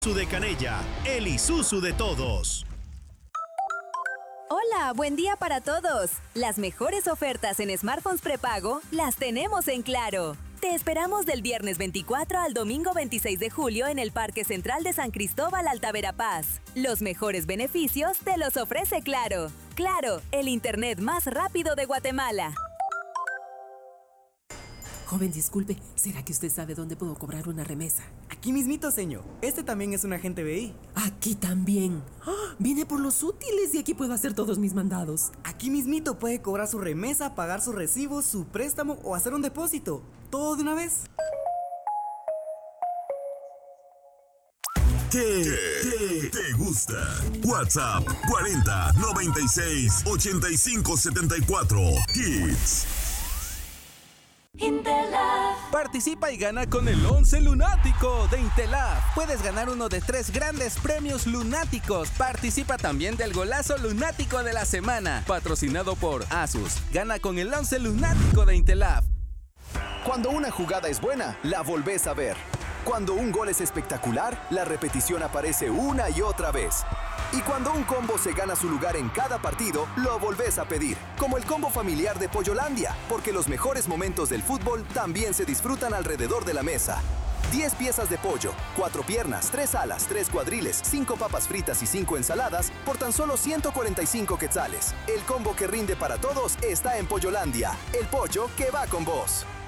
Isuzu de Canella, el Isuzu de todos. Hola, buen día para todos. Las mejores ofertas en smartphones prepago las tenemos en Claro. Te esperamos del viernes 24 al domingo 26 de julio en el Parque Central de San Cristóbal, Alta Verapaz. Los mejores beneficios te los ofrece Claro. Claro, el internet más rápido de Guatemala. Joven, disculpe, ¿será que usted sabe dónde puedo cobrar una remesa? Aquí mismito, señor. Este también es un agente BI. Aquí también. ¡Ah! Vine por los útiles y aquí puedo hacer todos mis mandados. Aquí mismito puede cobrar su remesa, pagar sus recibos, su préstamo o hacer un depósito. ¿Todo de una vez? ¿Qué te gusta? WhatsApp 40 96 85 74 Hits. Participa y gana con el 11 lunático de Intelaf. Puedes ganar uno de 3 grandes premios lunáticos. Participa también del golazo lunático de la semana, patrocinado por Asus. Gana con el 11 lunático de Intelaf. Cuando una jugada es buena, la volvés a ver. Cuando un gol es espectacular, la repetición aparece una y otra vez. Y cuando un combo se gana su lugar en cada partido, lo volvés a pedir. Como el combo familiar de Pollolandia, porque los mejores momentos del fútbol también se disfrutan alrededor de la mesa. 10 piezas de pollo, 4 piernas, 3 alas, 3 cuadriles, 5 papas fritas y 5 ensaladas por tan solo 145 quetzales. El combo que rinde para todos está en Pollolandia, el pollo que va con vos.